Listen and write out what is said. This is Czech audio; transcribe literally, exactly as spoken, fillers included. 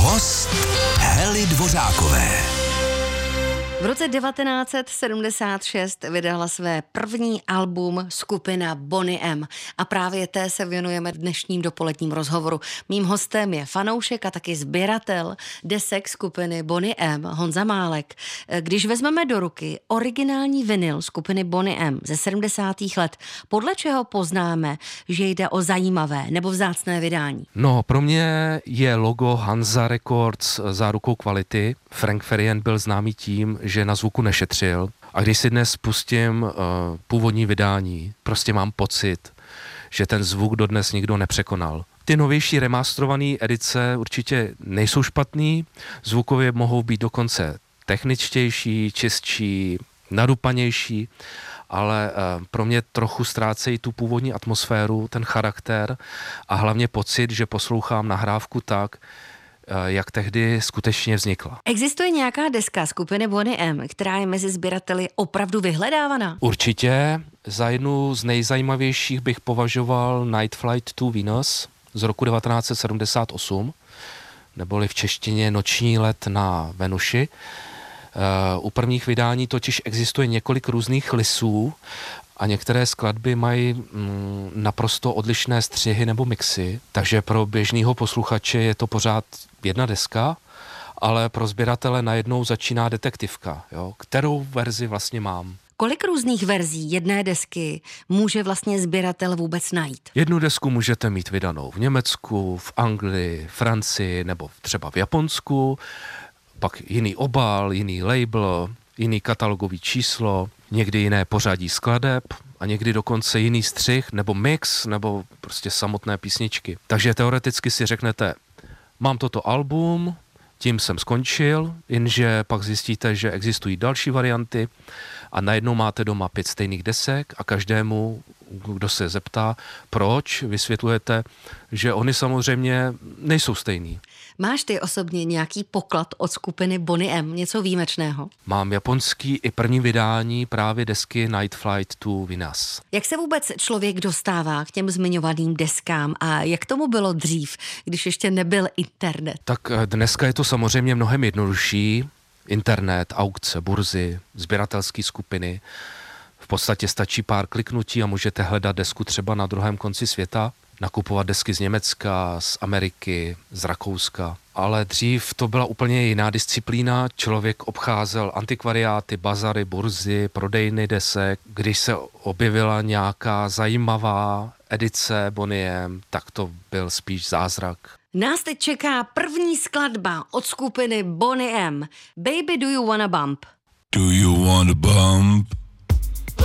Host Hely Dvořákové. V roce devatenáct set sedmdesát šest vydala své první album skupina Boney M. A právě té se věnujeme v dnešním dopoledním rozhovoru. Mým hostem je fanoušek a taky sběratel desek skupiny Boney M. Honza Málek. Když vezmeme do ruky originální vinyl skupiny Boney M. ze sedmdesátých let, podle čeho poznáme, že jde o zajímavé nebo vzácné vydání? No, pro mě je logo Hansa Records zárukou kvality. Frank Farian byl známý tím, že na zvuku nešetřil. A když si dnes pustím uh, původní vydání, prostě mám pocit, že ten zvuk dodnes nikdo nepřekonal. Ty novější remasterované edice určitě nejsou špatný, zvukově mohou být dokonce techničtější, čistší, nadupanější, ale uh, pro mě trochu ztrácejí tu původní atmosféru, ten charakter a hlavně pocit, že poslouchám nahrávku tak, jak tehdy skutečně vznikla. Existuje nějaká deska skupiny Boney M., která je mezi sběrateli opravdu vyhledávaná? Určitě. Za jednu z nejzajímavějších bych považoval Night Flight to Venus z roku devatenáct set sedmdesát osm, neboli v češtině Noční let na Venuši. U prvních vydání totiž existuje několik různých lisů a některé skladby mají mm, naprosto odlišné střihy nebo mixy, takže pro běžného posluchače je to pořád jedna deska, ale pro sběratele najednou začíná detektivka, jo, kterou verzi vlastně mám. Kolik různých verzí jedné desky může vlastně sběratel vůbec najít? Jednu desku můžete mít vydanou v Německu, v Anglii, Francii nebo třeba v Japonsku, pak jiný obal, jiný label, jiný katalogový číslo, někdy jiné pořadí skladeb a někdy dokonce jiný střih nebo mix nebo prostě samotné písničky. Takže teoreticky si řeknete, mám toto album, tím jsem skončil, jenže pak zjistíte, že existují další varianty a najednou máte doma pět stejných desek a každému, kdo se zeptá, proč, vysvětlujete, že oni samozřejmě nejsou stejný. Máš ty osobně nějaký poklad od skupiny Boney M, něco výjimečného? Mám japonský i první vydání právě desky Night Flight to Venus. Jak se vůbec člověk dostává k těm zmiňovaným deskám a jak tomu bylo dřív, když ještě nebyl internet? Tak dneska je to samozřejmě mnohem jednodušší. Internet, aukce, burzy, sběratelské skupiny. V podstatě stačí pár kliknutí a můžete hledat desku třeba na druhém konci světa, nakupovat desky z Německa, z Ameriky, z Rakouska. Ale dřív to byla úplně jiná disciplína. Člověk obcházel antikvariáty, bazary, burzy, prodejny desek. Když se objevila nějaká zajímavá edice Boney M., tak to byl spíš zázrak. Nás teď čeká první skladba od skupiny Boney M. Baby, do you wanna bump? Do you want a bump?